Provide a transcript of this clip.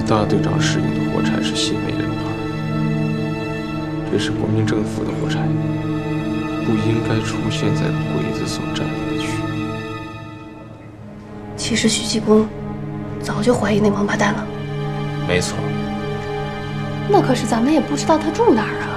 大队长使用的火柴是新美人牌，这是国民政府的火柴，不应该出现在鬼子所占领的区域。 其实徐继功早就怀疑那王八蛋了。 没错。 那可是咱们也不知道他住哪儿啊。